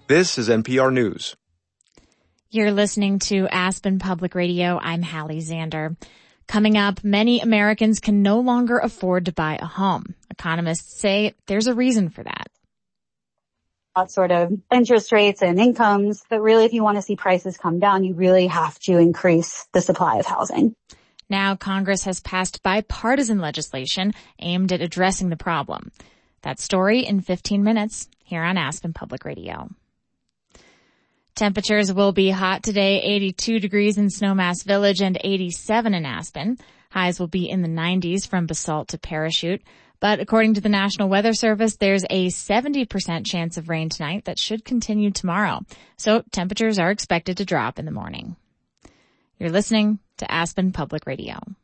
This is NPR News. You're listening to Aspen Public Radio. I'm Hallie Zander. Coming up, many Americans can no longer afford to buy a home. Economists say there's a reason for that. Sort of interest rates and incomes, but really if you want to see prices come down, you really have to increase the supply of housing. Now Congress has passed bipartisan legislation aimed at addressing the problem. That story in 15 minutes here on Aspen Public Radio. Temperatures will be hot today, 82 degrees in Snowmass Village and 87 in Aspen. Highs will be in the 90s from Basalt to Parachute. But according to the National Weather Service, there's a 70% chance of rain tonight that should continue tomorrow. So temperatures are expected to drop in the morning. You're listening to Aspen Public Radio.